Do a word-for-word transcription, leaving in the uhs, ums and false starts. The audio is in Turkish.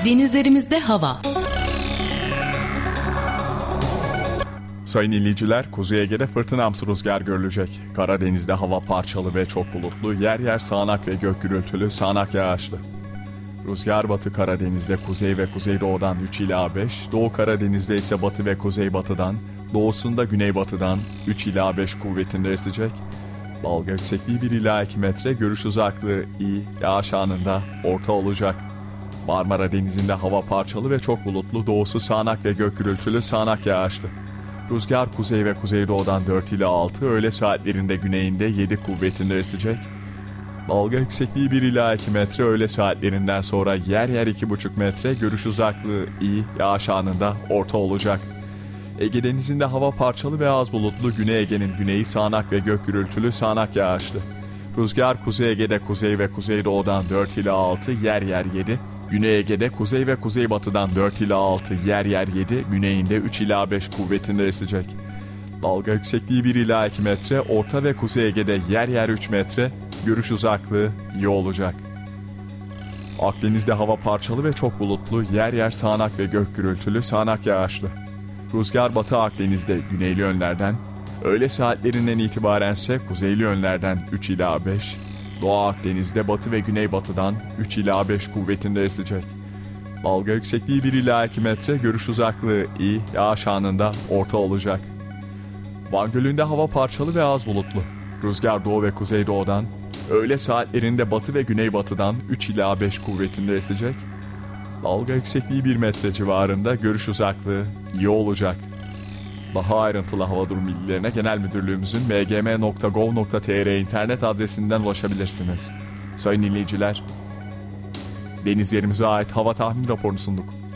Denizlerimizde hava. Sayın dinleyiciler, Kuzey Ege'de fırtınamsı rüzgar görülecek. Karadeniz'de hava parçalı ve çok bulutlu, yer yer sağanak ve gök gürültülü, sağanak yağışlı. Rüzgar batı Karadeniz'de kuzey ve kuzeydoğudan üç ila beş, Doğu Karadeniz'de ise batı ve kuzeybatıdan, doğusunda güneybatıdan üç ila beş kuvvetinde esecek. Dalga yüksekliği bir ila iki metre, görüş uzaklığı iyi, yağış anında orta olacak. Marmara Denizi'nde hava parçalı ve çok bulutlu, doğusu sağanak ve gök gürültülü, sağanak yağışlı. Rüzgar kuzey ve kuzeydoğudan dört ila altı, öğle saatlerinde güneyinde yedi kuvvetinde esecek. Dalga yüksekliği bir ila iki metre, öğle saatlerinden sonra yer yer iki buçuk metre, görüş uzaklığı iyi, yağış anında orta olacak. Ege Denizi'nde hava parçalı ve az bulutlu, Güney Ege'nin güneyi sağanak ve gök gürültülü, sağanak yağışlı. Rüzgar Kuzey Ege'de kuzey ve kuzeydoğudan dört ila altı, yer yer yedi, Güney Ege'de kuzey ve kuzeybatıdan dört ila altı, yer yer yedi, güneyinde üç ila beş kuvvetinde esecek. Dalga yüksekliği bir ila iki metre, Orta ve Kuzey Ege'de yer yer üç metre, görüş uzaklığı iyi olacak. Akdeniz'de hava parçalı ve çok bulutlu, yer yer sağanak ve gök gürültülü, sağanak yağışlı. Rüzgar Batı Akdeniz'de güneyli yönlerden, öğle saatlerinden itibarense kuzeyli yönlerden üç ila beş, Doğu Akdeniz'de batı ve güneybatıdan üç ila beş kuvvetinde esecek. Dalga yüksekliği bir ila iki metre, görüş uzaklığı iyi, yağış anında orta olacak. Van Gölü'nde hava parçalı ve az bulutlu. Rüzgar doğu ve kuzeydoğudan, öğle saatlerinde batı ve güneybatıdan üç ila beş kuvvetinde esecek. Dalga yüksekliği bir metre civarında, görüş uzaklığı iyi olacak. Daha ayrıntılı hava durum bilgilerine Genel Müdürlüğümüzün m g m nokta gov nokta t r internet adresinden ulaşabilirsiniz. Sayın dinleyiciler, deniz yerimize ait hava tahmin raporunu sunduk.